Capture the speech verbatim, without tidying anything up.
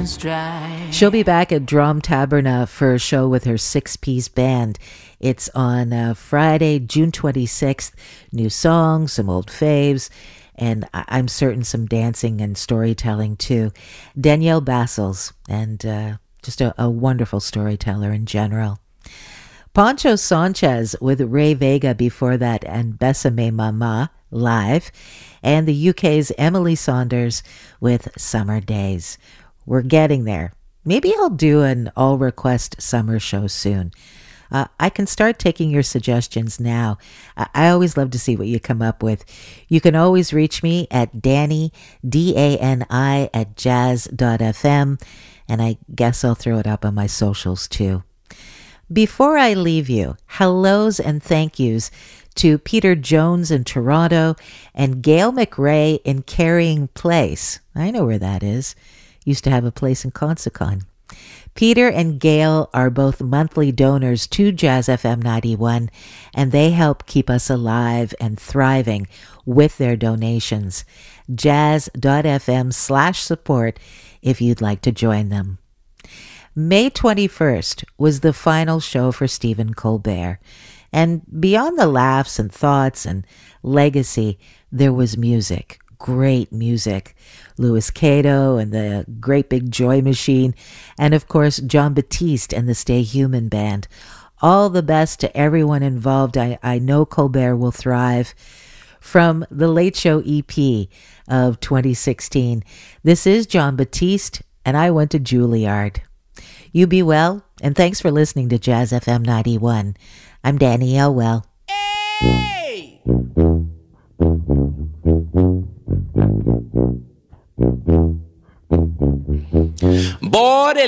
She'll be back at Drum Taberna for a show with her six-piece band. It's on uh, Friday, June twenty-sixth. New songs, some old faves, and I- I'm certain some dancing and storytelling too. Danielle Bassels, and uh, just a-, a wonderful storyteller in general. Poncho Sanchez with Ray Vega before that, and Besame Mama live, and the U K's Emily Saunders with Summer Days. We're getting there. Maybe I'll do an all-request summer show soon. Uh, I can start taking your suggestions now. I-, I always love to see what you come up with. You can always reach me at Dani, D A N I, at jazz dot f m, and I guess I'll throw it up on my socials too. Before I leave you, hellos and thank yous to Peter Jones in Toronto and Gail McRae in Carrying Place. I know where that is. Used to have a place in Consacon. Peter and Gail are both monthly donors to Jazz F M ninety-one, and they help keep us alive and thriving with their donations. jazz dot f m slash support if you'd like to join them. May twenty-first was the final show for Stephen Colbert. And beyond the laughs and thoughts and legacy, there was music, great music. Louis Cato and the Great Big Joy Machine, and of course, John Batiste and the Stay Human Band. All the best to everyone involved. I, I know Colbert will thrive. From the Late Show E P of twenty sixteen, this is John Batiste, and I went to Juilliard. You be well, and thanks for listening to Jazz F M ninety-one. I'm Danny Elwell. Hey! Boy,